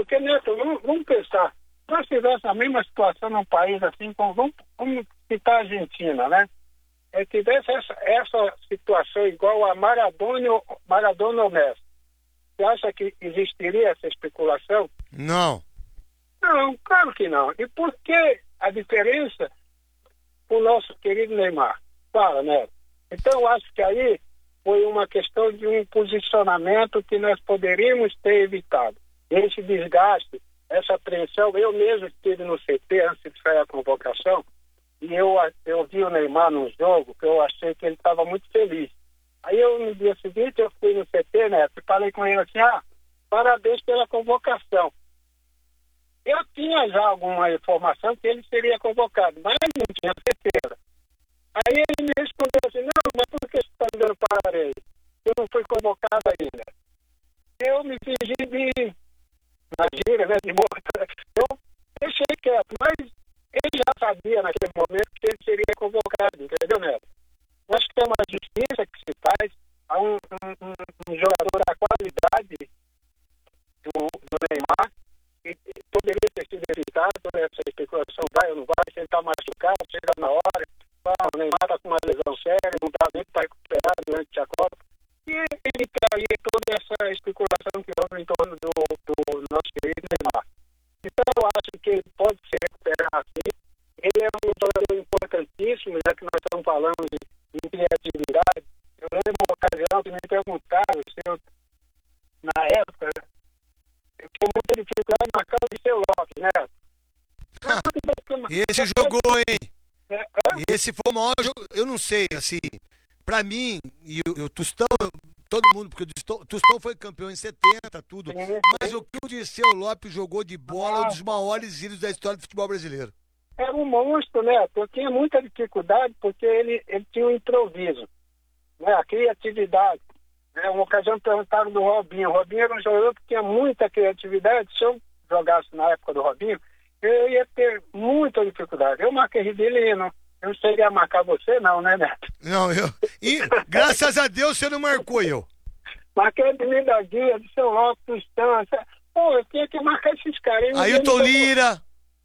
Porque, Neto, vamos pensar, se nós tivéssemos a mesma situação num país assim, vamos citar a Argentina, né? Tivesse essa situação igual a Maradona ou Messi, você acha que existiria essa especulação? Não. Não, claro que não. E por que a diferença com o nosso querido Neymar? Fala, né? Então, eu acho que aí foi uma questão de um posicionamento que nós poderíamos ter evitado. Esse desgaste, essa apreensão, eu mesmo estive no CT antes de sair a convocação, e eu vi o Neymar num jogo que eu achei que ele estava muito feliz. Aí no dia seguinte eu fui no CT, né, e falei com ele assim, parabéns pela convocação. Eu tinha já alguma informação que ele seria convocado, mas não tinha certeza. Aí ele me respondeu assim, não, mas por que você está me dando parabéns? Eu não fui convocado ainda. Eu me fingi na gíria, né, de morto. Eu deixei quieto, mas ele já sabia naquele momento que ele seria convocado, entendeu, Neto? Eu acho que é uma justiça que se faz a um jogador da qualidade do Neymar, que poderia ter sido evitado por essa especulação, vai ou não vai, se ele está machucado, chega na hora, o Neymar está com uma lesão séria, não está nem para recuperar durante a Copa, e ele traria toda essa especulação que houve em torno do nosso querido Neymar. Então eu acho que ele pode se recuperar assim. Ele é um jogador importantíssimo, já que nós estamos falando de criatividade. Eu lembro uma ocasião que me perguntaram se eu, na época, eu tinha muita dificuldade de marcar o Liceu Lopes, né? Esse jogou, hein? Esse foi o maior jogo, eu não sei, assim, pra mim, e o Tostão, todo mundo, porque o Tostão foi campeão em 70, tudo, mas o que o Dirceu Lopes jogou de bola é um dos maiores ídolos da história do futebol brasileiro. Era um monstro, né? Eu tinha muita dificuldade porque ele tinha um improviso, né? A criatividade. Né? Uma ocasião perguntaram do Robinho. O Robinho era um jogador que tinha muita criatividade. Se eu jogasse na época do Robinho, eu ia ter muita dificuldade. Eu marquei Rivelino. Eu não cheguei a marcar você, não, né, Neto? Não, e graças a Deus você não marcou eu. Marquei Edmir da Guia, do seu Lopes, Tostão. Pô, eu tinha que marcar esses caras. Ailton Lira.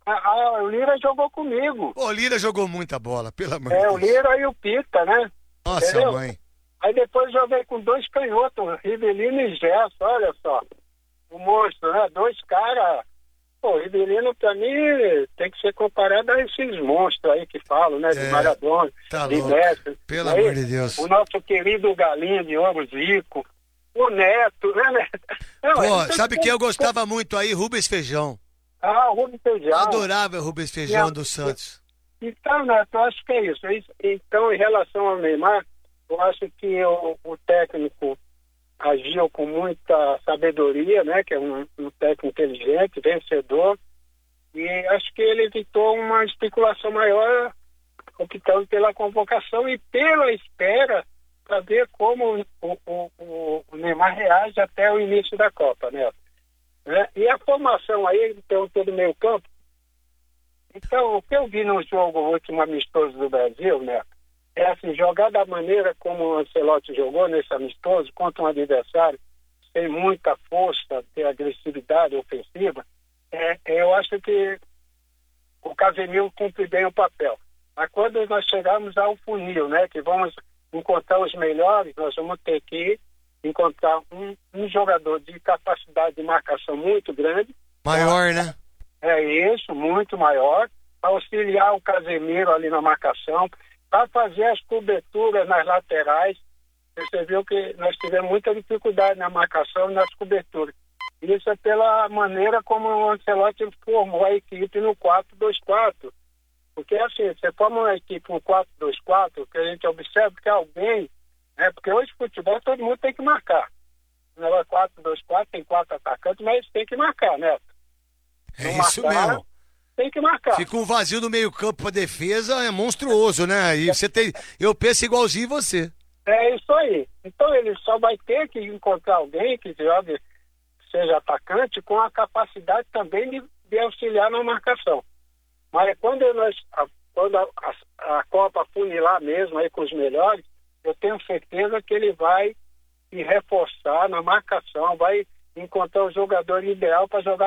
O Lira jogou comigo. O Lira jogou muita bola, pelo amor de Deus. O Lira e o Pita, né? Nossa, entendeu? Mãe. Aí depois joguei com 2 canhotos, Rivelino e Gerson, olha só. O monstro, né? 2 caras. Pô, o Rivelino, pra mim, tem que ser comparado a esses monstros aí que falam, né? De Maradona, de Messi. Pelo amor de Deus. O nosso querido Galinho de Ouro Zico. O Neto, né, Neto? Pô, sabe quem eu gostava muito aí? Rubens Feijão. O Rubens Feijão. Eu adorava o Rubens Feijão do Santos. Então, Neto, eu acho que é isso. Então, em relação ao Neymar, eu acho que o técnico agiu com muita sabedoria, né? Que é um técnico inteligente, vencedor. E acho que ele evitou uma especulação maior, optando pela convocação e pela espera para ver como o Neymar reage até o início da Copa, né? E a formação aí, pelo meio campo, então, o que eu vi no jogo último amistoso do Brasil, né, é assim, jogar da maneira como o Ancelotti jogou nesse amistoso, contra um adversário sem muita força, tem agressividade ofensiva, eu acho que o Casemiro cumpre bem o papel. Mas quando nós chegarmos ao funil, né, que vamos encontrar os melhores, nós vamos ter que encontrar um jogador de capacidade de marcação muito grande. Maior, né? É isso, muito maior, para auxiliar o Casemiro ali na marcação, para fazer as coberturas nas laterais. Você viu que nós tivemos muita dificuldade na marcação e nas coberturas. Isso é pela maneira como o Ancelotti formou a equipe no 4-2-4. Porque assim, você forma uma equipe no 4-2-4, que a gente observa que alguém, porque hoje futebol todo mundo tem que marcar. No 4-2-4 tem 4 atacantes, mas tem que marcar, né? É isso mesmo. Tem que marcar. Fica um vazio no meio campo pra defesa, é monstruoso, né? E você tem, eu penso igualzinho você. É isso aí. Então ele só vai ter que encontrar alguém que jogue, seja atacante, com a capacidade também de auxiliar na marcação. Mas quando a Copa funilar mesmo aí com os melhores, eu tenho certeza que ele vai se reforçar na marcação, vai encontrar o jogador ideal para jogar